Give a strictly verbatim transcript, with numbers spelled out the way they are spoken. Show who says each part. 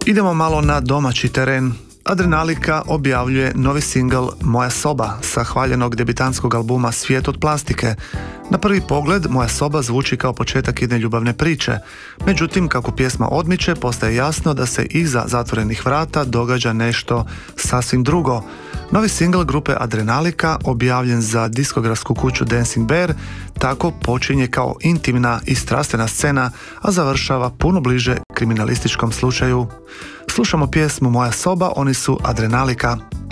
Speaker 1: Idemo malo na domaći teren. Adrenalika objavljuje novi singl Moja soba sa hvaljenog debitantskog albuma Svijet od plastike. Na prvi pogled Moja soba zvuči kao početak jedne ljubavne priče. Međutim, kako pjesma odmiče, postaje jasno da se iza zatvorenih vrata događa nešto sasvim drugo. Novi singl grupe Adrenalika, objavljen za diskografsku kuću Dancing Bear, tako počinje kao intimna i strastvena scena, a završava puno bliže kriminalističkom slučaju. Slušamo pjesmu Moja soba, oni su Adrenalika.